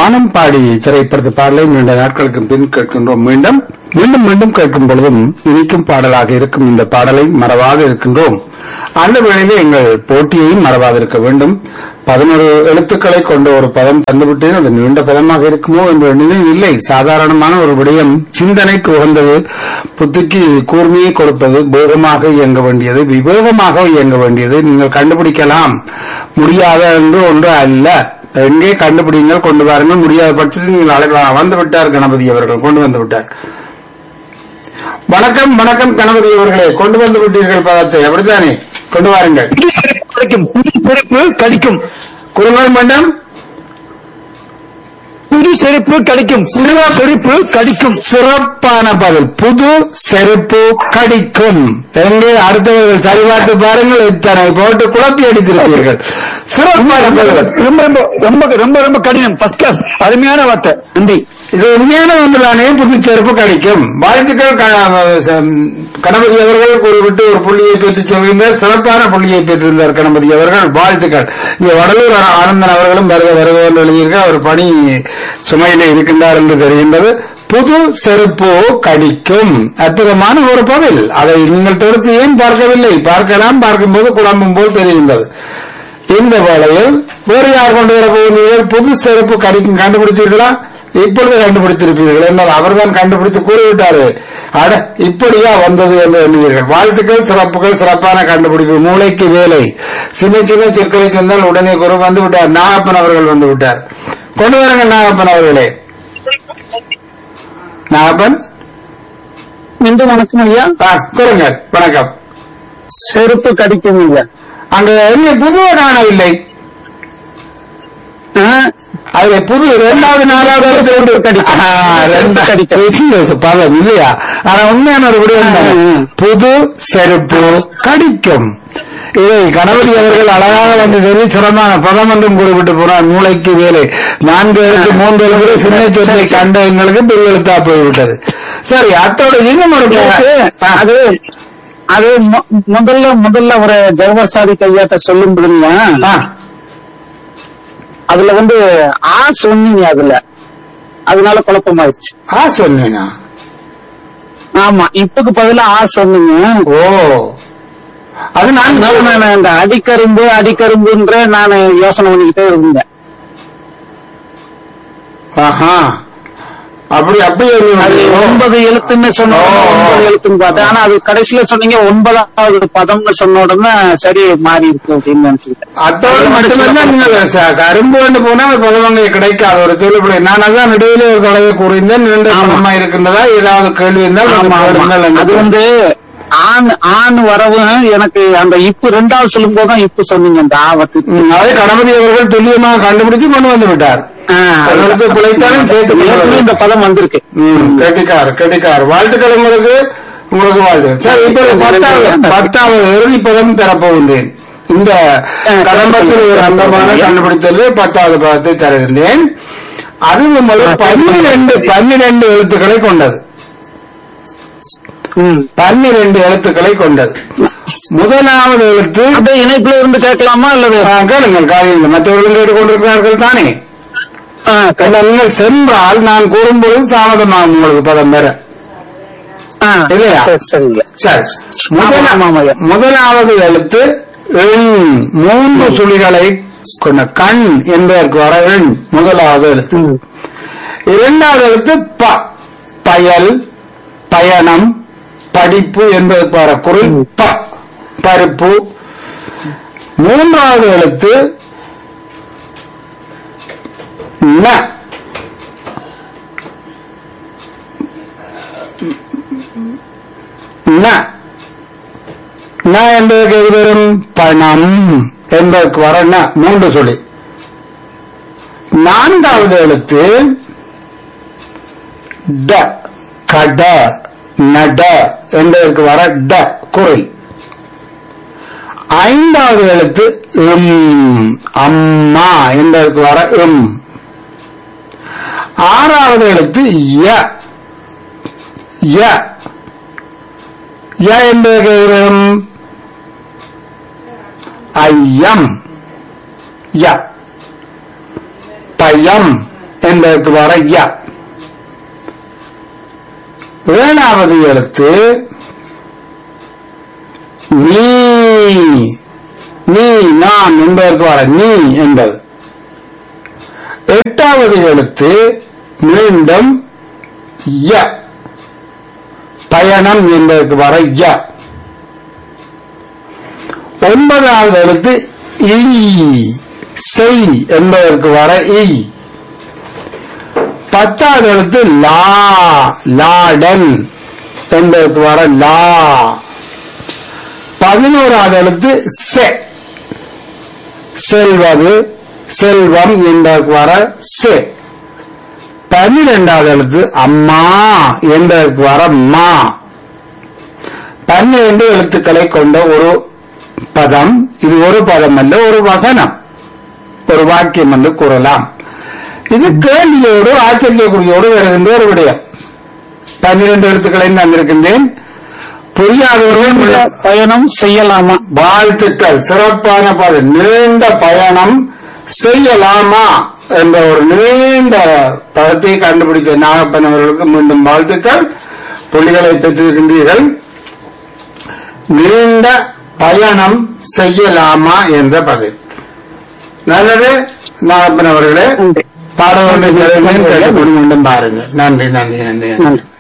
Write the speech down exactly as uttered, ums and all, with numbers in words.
வானம் பாடி திரைப்படத்து பாடலை நீண்ட நாட்களுக்கு பின் கேட்கின்றோம். மீண்டும் மீண்டும் மீண்டும் கேட்கும் பொழுதும் இனிக்கும் பாடலாக இருக்கும் இந்த பாடலை மறவாது இருக்கின்றோம். அந்த வேளையிலே எங்கள் போட்டியையும் மறவாது இருக்க வேண்டும். பதினோரு எழுத்துக்களை கொண்ட ஒரு பதம் தந்துவிட்டேன். அது நீண்ட பதமாக இருக்குமோ என்ற நிலை இல்லை. சாதாரணமான ஒரு விடயம், சிந்தனைக்கு உகந்தது, புத்திக்கு கூர்மையை கொடுப்பது, வேகமாக இயங்க வேண்டியது, விவேகமாக இயங்க வேண்டியது. நீங்கள் கண்டுபிடிக்கலாம் முடியாத என்று ஒன்று அல்ல. எங்கே கண்டுபிடிங்கள், கொண்டு வாருங்கள். முடியாத பட்சத்தில் நீங்கள் அழைக்கலாம். வந்து விட்டார் கணபதி அவர்கள், கொண்டு வந்து விட்டார். வணக்கம் வணக்கம் கணபதி அவர்களே, கொண்டு வந்து விட்டீர்கள் பதத்தை, அப்படித்தானே? கொண்டு வாருங்கள். புது செருப்பு கடிக்கும். குறுங்கள் மண்டம். புது செருப்பு கடிக்கும். புது செருப்பு கடிக்கும். சிறப்பான பதில். புது செருப்பு கடிக்கும். எங்கே அடுத்தவர்கள் சரிபார்த்து பாருங்கள். இத்தனை போட்டு குழப்பி அடித்திருப்பீர்கள். சிறப்பான பதில். ரொம்ப ரொம்ப ரொம்ப ரொம்ப ரொம்ப கடினம். First class. அருமையான வார்த்தை. நன்றி. இது உண்மையான ஒன்றுதானே. புது செருப்பு கடிக்கும். வாழ்த்துக்கள் கணபதி அவர்கள். குறிப்பிட்டு ஒரு புள்ளியை பெற்று செல்கின்றார். சிறப்பான புள்ளியை பெற்றிருந்தார் கணபதி அவர்கள். வாழ்த்துக்கள். இங்க வடலூர் ஆனந்தன் அவர்களும் வருக வருக என்று எழுதியிருக்க அவர் பணி சுமையிலே இருக்கின்றார் என்று தெரிகின்றது. புது செருப்பு கடிக்கும். அற்புதமான ஒரு பதில். அதை நீங்கள் தொடுத்து ஏன் பார்க்கவில்லை? பார்க்கலாம். பார்க்கும்போது குழம்பும் போல் தெரிகின்றது. இந்த வேளையில் வேறு யார் கொண்டு வரப்போகிறீர்கள்? புது செருப்பு கடிக்கும். கண்டுபிடித்தீர்களா? இப்பொழுது கண்டுபிடித்திருப்பீர்கள். என்றால் அவர்தான் கண்டுபிடித்து கூறிவிட்டாரு. அட, இப்படியா வந்தது என்று எண்ணுவீர்கள். வாழ்த்துக்கள், சிறப்புகள், சிறப்பான கண்டுபிடிப்பு. மூளைக்கு வேலை. சின்ன சின்ன சொற்களை தந்தால் உடனே குறை வந்து விட்டார். நாகப்பன் அவர்கள் வந்து விட்டார். கொண்டு வாருங்கள் நாகப்பன் அவர்களே. நாகப்பன் மீண்டும் வணக்கம் ஐயா. கூறுங்கள். வணக்கம். செருப்பு கடிக்கும் ஐயா. அங்க என்ன புதுவை காணவில்லை? அதுல புது இரண்டாவது நாலாவது செருப்பு கடிக்கும் பதம் இல்லையா? ஆனா உண்மையான ஒரு விடயம், புது செருப்பு கடிக்கும். இதை கணபதி அவர்கள் அழகாக வந்து சொல்லி சிரமமான பதம் என்றும் குறிப்பிட்டு போனார். மூளைக்கு வேலை. நான்கு எழுத்து மூன்று எழுத்து சின்ன சொத்தை கண்ட எங்களுக்கு பெரிய எழுத்தா போய்விட்டது. சரி, அத்தோட இன்னும் அது அது முதல்ல முதல்ல ஒரு ஜவஹர் சாதி கையாட்ட சொல்லும் பொழுதுங்க, அதுல வந்து ஆ சொன்னீங்க. அதுல அதனால குழப்பமாயிருச்சு. ஆ சொன்னீங்க. ஆமா, இப்பக்கு பதிலா ஆ சொன்னீங்க. ஓ, அது நான் இந்த அடிக்கரும்பு அடிக்கரும்புன்ற நான் யோசனை பண்ணிக்கிட்டே இருந்தேன். ஆஹா, அப்படி அப்படியே ஒன்பது எழுத்துன்னு சொன்ன ஒன்பது எழுத்துன்னு பார்த்தேன். ஆனா அது கடைசியில சொன்னீங்க ஒன்பதாவது பதம்னு சொன்ன உடனே சரி மாறி இருக்கு அப்படின்னு நினைச்சுக்கிட்டேன். அதோடு மட்டுமல்ல, நீங்க கரும்பு கொண்டு போனா பதவங்க கிடைக்காது. ஒரு சொல்லுபடி நான் அதான் இடையில ஒரு தடவை கூறியிருந்தேன். இரண்டு பதமா இருக்கின்றதா ஏதாவது கேள்வி இருந்தால் அது வந்து ஆண் ஆண் வரவு எனக்கு அந்த இப்பு ரெண்டாவது சொல்லும் போதுதான் இப்பு சொன்னீங்க. அந்த ஆபத்து அதை கணபதி அவர்கள் துல்லியமாக கண்டுபிடித்து கொண்டு வந்து விட்டார். பிழைத்தாலும் சேர்த்து இந்த பதம் வந்திருக்கு. கெட்டிக்கார் கெட்டிக்கார். வாழ்த்துக்கள் உங்களுக்கு. உங்களுக்கு வாழ்த்துக்கள். சரி, இப்ப பத்தாவது பத்தாவது இறுதி பதம் தரப்போகின்றேன். இந்த கடம்பத்தில் ஒரு அங்கமான கண்டுபிடித்தது பத்தாவது பதத்தை தருகின்றேன். அது உங்களுக்கு பன்னிரண்டு பன்னிரண்டு எழுத்துக்களை கொண்டது. பன்னிரண்டு எழுத்துக்களை கொண்டது. முதலாவது எழுத்து இணைப்புல இருந்து கேட்கலாமா அல்லது கேளுங்கள்? காரியங்கள் மற்றவர்கள் கேட்டுக்கொண்டிருக்கிறார்கள் தானே. நீங்கள் சென்றால் நான் கூறும்போது தாமதமாகும் உங்களுக்கு பதம் பெற இல்லையா? சரி, முதலாவது எழுத்து மூன்று சுழிகளை கொண்ட கண் என்பதற்கு வர எண் முதலாவது எழுத்து. இரண்டாவது எழுத்து ப, பயல், பயணம், படிப்பு என்பதற்கு வர குரல் ப, பருப்பு. மூன்றாவது எழுத்து ந, ந என்பதற்கு எதிரும் பணம் என்பதற்கு வர ந, மூன்று சொல்லி. நான்காவது எழுத்து ட, கட, நட என்பதற்கு வர ட, குரல். ஐந்தாவது எழுத்து எம், அம்மா என்பதற்கு வர எம். ஆறாவது எழுத்து ய, ய, ய என்பதற்கு ஐயம், ய, பயம் என்பதற்கு வர யா. ஏழாவது எழுத்து நீ, நீ நான் என்பதற்கு வர நீ என்பது. எட்டாவது எழுத்து மீண்டும் ய, பயணம் என்பதற்கு வர ய. ஒன்பதாவது எழுத்து இ, செய் என்பதற்கு வர இ. பத்தாவது எழுத்து லா, லாடன் என்பதற்கு வர லா. பதினோராவது எழுத்து செ, செல்வது செல்வம் என்பதற்கு வர செ. பன்னிரெண்டாவது எழுத்து அம்மா என்பதற்கு வர மா. பன்னிரண்டு எழுத்துக்களை கொண்ட ஒரு பதம். இது ஒரு பதம் அல்ல, ஒரு வசனம், ஒரு வாக்கியம் என்று கூறலாம். இது கேள்வியோடு ஆச்சரியக்குறியோடு வருகின்ற ஒரு விடயம். பன்னிரண்டு எழுத்துக்களை தந்திருக்கின்றேன். புரியாதவர்கள் பயணம் செய்யலாமா? வாழ்த்துக்கள், சிறப்பான பதம். நீண்ட பயணம் செய்யலாமா என்ற ஒரு நீண்ட பதத்தை கண்டுபிடித்த நாகப்பன் அவர்களுக்கு மீண்டும் வாழ்த்துக்கள். புள்ளிகளை பெற்றிருக்கின்றீர்கள். நீண்ட பயணம் செய்யலாமா என்ற பதில். நல்லது நாகப்பன் அவர்களே, பாட வேண்டும் மீண்டும் பாருங்கள். நன்றி நன்றி நன்றி நன்றி.